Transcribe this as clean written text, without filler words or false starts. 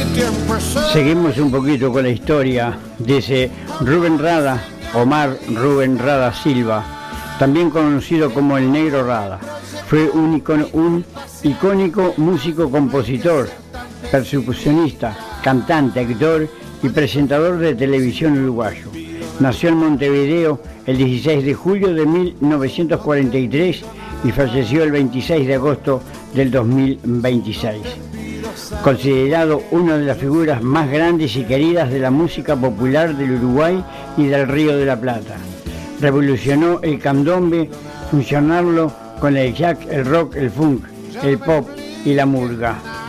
Seguimos un poquito con la historia. Dice Rubén Rada, Omar Rubén Rada Silva, también conocido como el Negro Rada. Fue un icónico músico, compositor, percusionista, cantante, actor y presentador de televisión uruguayo. Nació en Montevideo el 16 de julio de 1943 y falleció el 26 de agosto del 2026. Considerado una de las figuras más grandes y queridas de la música popular del Uruguay y del Río de la Plata. Revolucionó el candombe, fusionarlo con el jazz, el rock, el funk, el pop y la murga.